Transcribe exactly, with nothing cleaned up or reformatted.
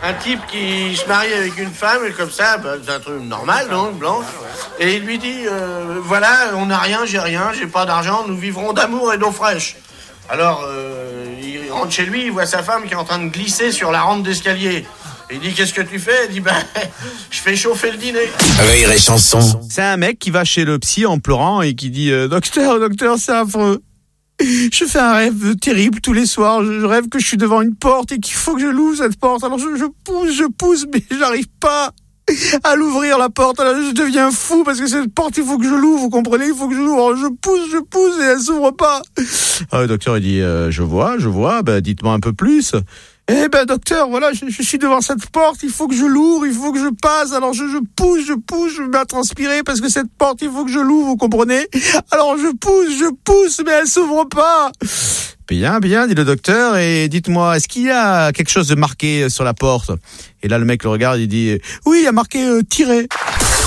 un type qui se marie avec une femme, et comme ça, bah, c'est un truc normal, donc, blanche. Et il lui dit, euh, voilà, on n'a rien, j'ai rien, j'ai pas d'argent, nous vivrons d'amour et d'eau fraîche. Alors, euh, il rentre chez lui, il voit sa femme qui est en train de glisser sur la rampe d'escalier. Il dit, qu'est-ce que tu fais? Il dit, ben, je fais chauffer le dîner. Rire et chanson. C'est un mec qui va chez le psy en pleurant et qui dit euh, « Docteur, docteur, c'est affreux. Je fais un rêve terrible tous les soirs. Je rêve que je suis devant une porte et qu'il faut que je l'ouvre cette porte. Alors je, je pousse, je pousse, mais j'arrive pas à l'ouvrir la porte. Alors je deviens fou parce que cette porte, il faut que je l'ouvre, vous comprenez? Il faut que je l'ouvre. Alors je pousse, je pousse et elle s'ouvre pas. » Ah, le docteur il dit euh, « Je vois, je vois, ben, dites-moi un peu plus. » Eh ben docteur, voilà, je, je suis devant cette porte, il faut que je l'ouvre, il faut que je passe, alors je, je pousse, je pousse, je me mets à transpirer parce que cette porte, il faut que je l'ouvre, vous comprenez? Alors je pousse, je pousse, mais elle s'ouvre pas. Bien, bien, dit le docteur, et dites-moi, est-ce qu'il y a quelque chose de marqué sur la porte? Et là, le mec le regarde, il dit, oui, il y a marqué euh, tiré.